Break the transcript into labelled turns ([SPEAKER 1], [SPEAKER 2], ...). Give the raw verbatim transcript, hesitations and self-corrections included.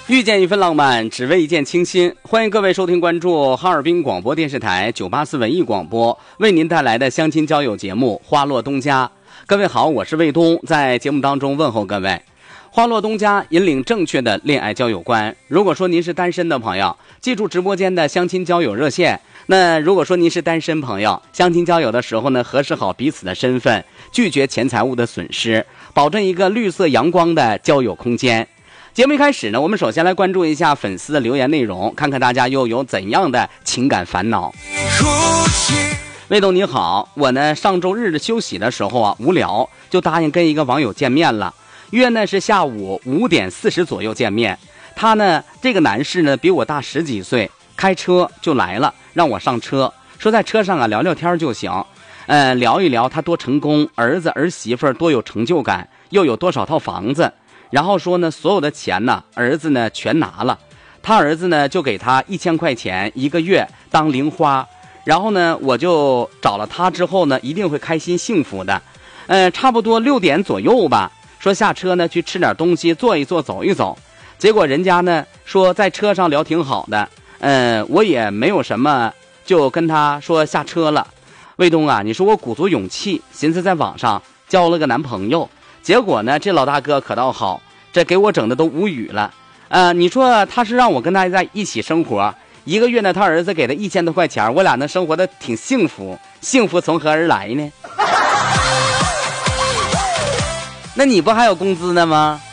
[SPEAKER 1] 遇见一份浪漫，只为一见倾心。欢迎各位收听关注哈尔滨广播电视台九八四文艺广播为您带来的相亲交友节目《花落东家》。各位好，我是卫东，在节目当中问候各位。花落东家引领正确的恋爱交友观。如果说您是单身的朋友，记住直播间的相亲交友热线。那如果说您是单身朋友，相亲交友的时候呢，核实好彼此的身份，拒绝钱财物的损失，保证一个绿色阳光的交友空间。节目一开始呢，我们首先来关注一下粉丝的留言内容，看看大家又有怎样的情感烦恼。魏董你好，我呢上周日的休息的时候啊，无聊就答应跟一个网友见面了，约呢是下午五点四十左右见面。他呢这个男士呢比我大十几岁，开车就来了，让我上车，说在车上啊聊聊天就行，呃聊一聊他多成功，儿子儿媳妇多有成就感，又有多少套房子。然后说呢，所有的钱呢，儿子呢全拿了，他儿子呢就给他一千块钱一个月当零花。然后呢，我就找了他之后呢，一定会开心幸福的。呃，差不多六点左右吧，说下车呢去吃点东西，坐一坐，走一走。结果人家呢说在车上聊挺好的，嗯、呃，我也没有什么，就跟他说下车了。卫东啊，你说我鼓足勇气，寻思在网上交了个男朋友。结果呢，这老大哥可倒好，这给我整的都无语了。呃，你说他是让我跟他在一起生活，一个月呢，他儿子给他一千多块钱，我俩能生活的挺幸福，幸福从何而来呢？那你不还有工资呢吗？